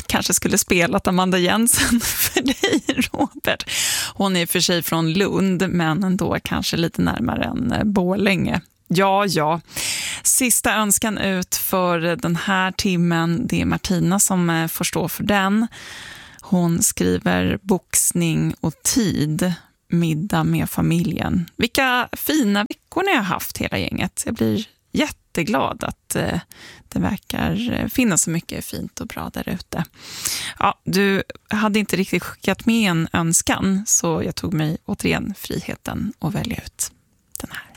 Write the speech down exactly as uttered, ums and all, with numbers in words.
kanske skulle spelat Amanda Jensen för dig, Robert. Hon är för sig från Lund, men ändå kanske lite närmare än Borlänge. Ja, ja. Sista önskan ut för den här timmen, det är Martina som får stå för den. Hon skriver boxning och tid, middag med familjen. Vilka fina veckor ni har haft hela gänget. Jag blir jätteglad att eh, det verkar finnas så mycket fint och bra där ute. Ja, du hade inte riktigt skickat med en önskan, så jag tog mig återigen friheten att välja ut den här.